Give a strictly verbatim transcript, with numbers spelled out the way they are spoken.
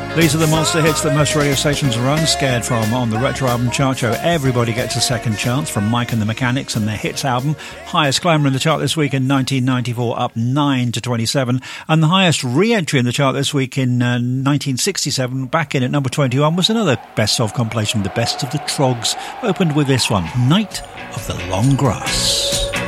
These are the monster hits that most radio stations are unscared from on the Retro Album Chart Show. Everybody Gets a Second Chance from Mike and the Mechanics and their Hits album. Highest climber in the chart this week in nineteen ninety-four, up nine to twenty-seven. And the highest re-entry in the chart this week in uh, nineteen sixty-seven, back in at number twenty-one, was another best-of compilation, The Best of the Trogs. Opened with this one, Night of the Long Grass.